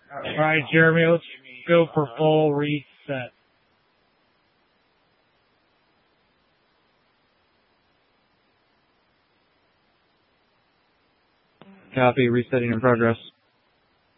All right, Jeremy, let's go for full reset. Copy, resetting in progress.